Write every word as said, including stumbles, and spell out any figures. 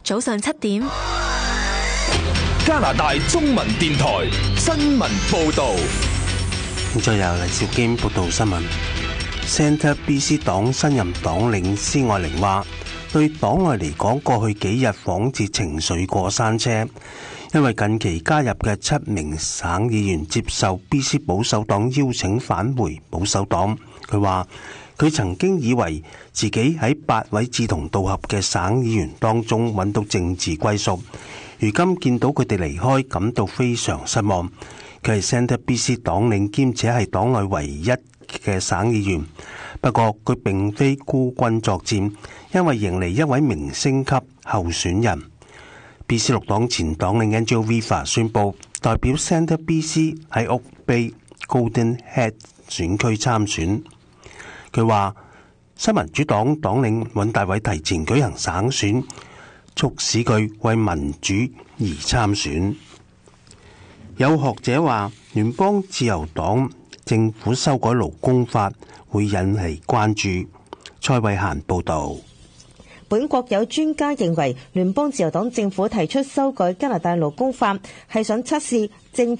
早上七點， 加拿大中文電台新聞報道。 再由黎兆堅報道新聞。Centre B C 黨新任黨領施愛玲話，對黨內嚟講，過去幾日仿似情緒過山車，因為近期加入嘅七名省議員接受 B C 保守黨邀請返回保守黨。佢話佢曾經以為自己喺八位志同道合嘅省議員當中揾到政治歸屬，如今見到佢哋離開，感到非常失望。佢係 Centre B C 黨領，兼且係黨內唯一嘅省議員。不過佢並非孤軍作戰，因為迎嚟一位明星級候選人。B C 六黨前黨領 Angel Viva 宣布代表 Centre B C 喺 Oak Bay Golden Head 選區參選。佢話新民主黨黨領尹大偉提前舉行省選，促使佢為民主而參選。有學者話聯邦自由黨政府修改勞工法會引起關注。蔡慧嫻報道。 本國有專家認為聯邦自由黨政府提出修改加拿大勞工法係想測試政